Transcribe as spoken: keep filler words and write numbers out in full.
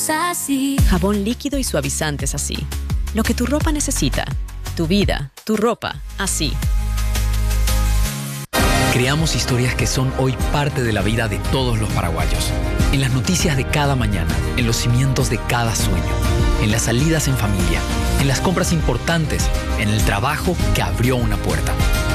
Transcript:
somos así. Jabón líquido y suavizantes así. Lo que tu ropa necesita. Tu vida, tu ropa, así. Creamos historias que son hoy parte de la vida de todos los paraguayos. En las noticias de cada mañana, en los cimientos de cada sueño, en las salidas en familia, en las compras importantes, en el trabajo que abrió una puerta.